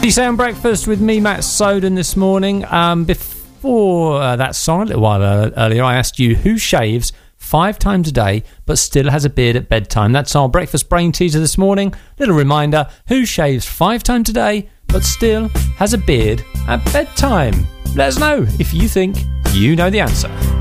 Sound Breakfast with me, Matt Soden, this morning. Before that song, a little while earlier, I asked you who shaves 5 times a day but still has a beard at bedtime. That's our breakfast brain teaser this morning. Little reminder, who shaves 5 times a day but still has a beard at bedtime? Let us know if you think you know the answer.